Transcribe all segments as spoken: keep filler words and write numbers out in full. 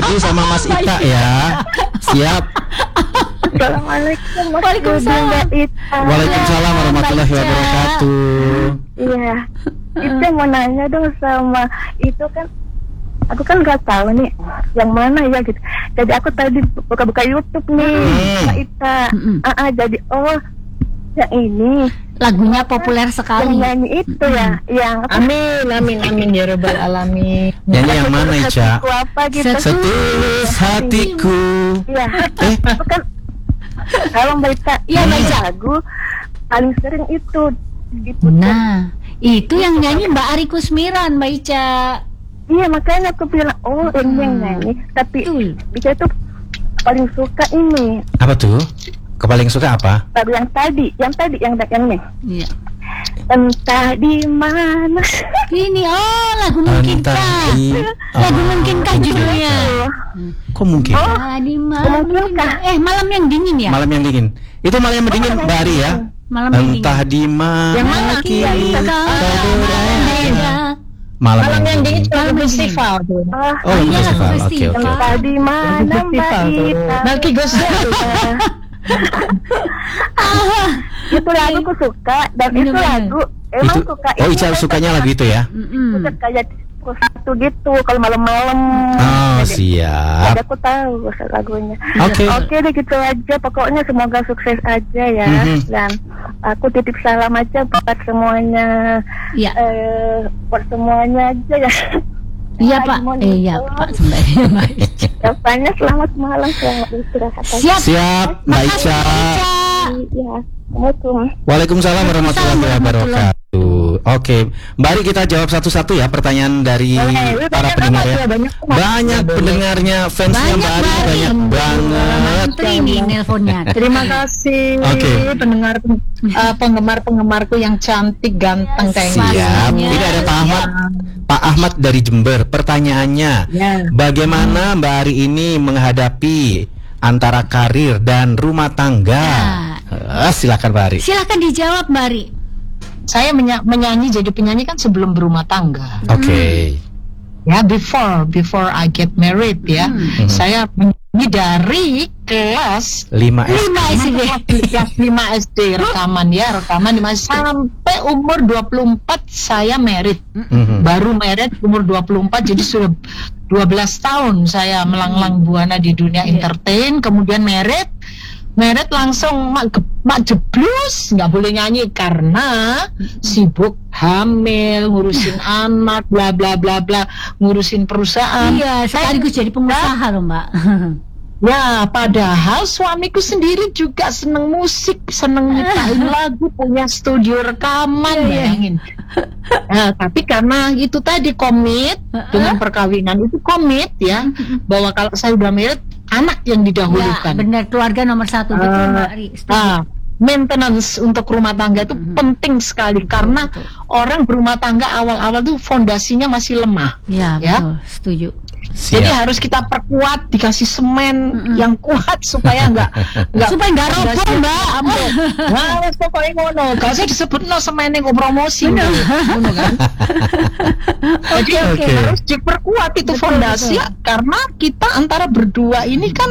Rudy sama Mas Ita ya. Siap. Assalamualaikum. Waalaikumsalam. Waalaikumsalam warahmatullahi wabarakatuh. Iya. Itu mau nanya dong sama itu kan, aku kan nggak tahu nih yang mana ya gitu. Jadi aku tadi buka-buka YouTube nih, Hmm. Mbak Ita. Ah, ah, jadi oh yang ini Lagunya populer sekali. yang nyanyi itu ya, yang apa? Amin, amin, amin ya rabbal alamin. Nyanyi yang mana Ica? Hatiku apa gitu. Setulus hatiku. Iya. Eh, Itu kan kalau Mbak Ita, Iya, Mbak Ica. lagu paling sering itu gitu. Nah, itu yang nyanyi Mbak Ari Kusmiran, Mbak Ica. Iya, makanya aku bilang oh ini yang nyanyi, tapi Betul. Ica tuh paling suka ini apa tuh? Kepaling suka apa? lagu yang tadi, yang tadi yang yang ini. Iya. Entah di mana. Ini oh lagu mungkinkah? Entah di- Lagu Oh, mungkinkah lagu judulnya? Kok mungkin? Oh, Tadi malam Mungkinkah? Eh malam yang dingin ya? Malam yang dingin. Itu malam yang dingin Mbak Ari ya. Malam yang dingin. Entah di mana Yang mana? kini Iya, iya. kau Malam berada. Malam, Malam yang yang dingin dingin. juga Malam yang festival tuh. ah, Oh, Iya, festival. Oke, festival. oke. entah di mana Mbak Festival tuh. Ita. Melki Gosda tuh. Itu lagu aku suka dan Bener, itu bener. lagu emang Itu suka. oh ini Ica kan sukanya kayak- lagu itu ya. Mm-mm. suka kayak satu gitu kalau malam-malam. Oh, Jadi, siap. Jadi aku tahu lagunya. Oke. Oke deh gitu aja. Pokoknya semoga sukses aja ya. Mhm. Dan aku titip salam aja buat semuanya. Iya. Eh, buat semuanya aja ya. Iya Lagi Pak. mau Eh, iya nonton. Pak sebenarnya Mbak Ica. Jawabannya selamat malam, selamat istirahat. Siap. Siap, Mbak Ica. Iya. Assalamualaikum. Waalaikumsalam warahmatullahi wabarakatuh. Oke, Mbak Ari kita jawab satu-satu ya pertanyaan dari Boleh, para banyak pendengar amat ya. ya, banyak amat. Banyak Boleh. pendengarnya, fansnya Banyak, Mbak Ari Mbak Ari. banyak banget. Antri nih nelponnya. Terima kasih Oke. pendengar uh, penggemar-penggemarku yang cantik, ganteng kayak Siap. Semuanya. Ini ada Pak Ahmad. Pak Ahmad dari Jember. Pertanyaannya, Ya. bagaimana Mbak Ari ini menghadapi antara karir dan rumah tangga? Eh, silakan Mbak Ari. Silakan dijawab Mbak Ari. Saya menya- menyanyi jadi penyanyi kan sebelum berumah tangga. Oke. Ya, before before I get married ya. Mhm. Saya menyanyi dari kelas lima S. Lima S D. kelas lima S D rekaman ya, rekaman lima sampai umur dua puluh empat saya married. Mhm. Baru married umur dua puluh empat, jadi sudah dua belas tahun saya melanglang buana di dunia entertain, kemudian married. Married langsung mak, ge- mak jeblus, nggak boleh nyanyi karena sibuk hamil, ngurusin anak, bla bla bla bla, ngurusin perusahaan. Iya, sekaligus jadi pengusaha loh Mbak. Ya, padahal suamiku sendiri juga seneng musik, seneng nyiptain lagu, punya studio rekaman, bayangin. Nah, tapi karena itu tadi komit dengan perkawinan itu komit ya, bahwa kalau saya udah married, anak yang Ya, didahulukan. benar, keluarga nomor satu. Betul Ah, Mbak Ari. Setuju. Nah, maintenance untuk rumah tangga itu Mhm. penting sekali karena betul. orang berumah tangga awal-awal tuh fondasinya masih lemah. Ya, ya. betul. Setuju. Jadi Siap. harus kita perkuat, dikasih semen Mm-mm. yang kuat supaya enggak enggak Supaya nggak roboh, Mbak. Nah, wis pokoke ngono. Gak usah disebutno semene kok promosi. Ngono kan. Jadi Oke. harus diperkuat itu Betul, fondasi betul. karena kita antara berdua ini kan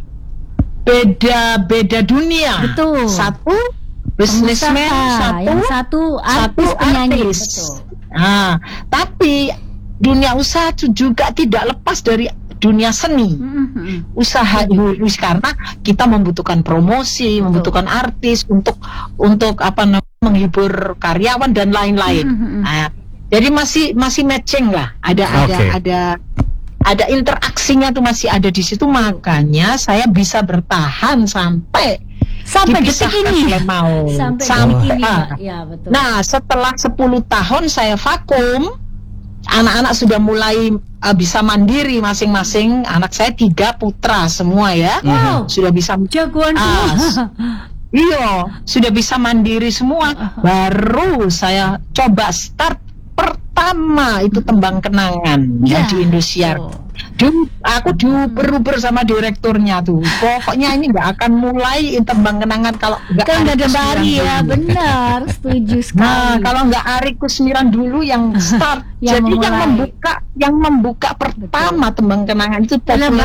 beda beda dunia. Betul. Satu businessman, Pengusaha, satu yang satu artis satu penyanyi. artis. Betul. Nah, tapi dunia usaha itu juga tidak lepas dari dunia seni. Mhm. Usaha ini karena kita membutuhkan promosi, membutuhkan artis untuk untuk apa namanya menghibur karyawan dan lain-lain. Mhm. Nah, jadi masih masih matching lah. Ada ada Oke. ada ada interaksinya tuh masih ada di situ, makanya saya bisa bertahan sampai Sampai detik dipisahkan ini. oleh maut. Sampai Sampai- detik ini, Ah. Mbak. Ya, betul. Nah, setelah sepuluh tahun saya vakum, anak-anak sudah mulai uh, bisa mandiri masing-masing. Anak saya tiga putra semua ya, Wow. sudah bisa. Jagoan Ah, semua. Iya, sudah bisa mandiri semua. Baru saya coba start pertama itu tembang kenangan Ya, yang di Indosiar. betul. Du, aku diuber-uber sama direkturnya tuh. Pokoknya ini nggak akan mulai tembang kenangan kalau nggak Kan nggak ada Ari Mbak Ari Kusmiran ya, dulu. benar. Setuju sekali. Nah, kalau nggak Ari Kusmiran dulu yang start, Yang jadi yang memulai. membuka, yang membuka pertama tembang kenangan itu Benar, populer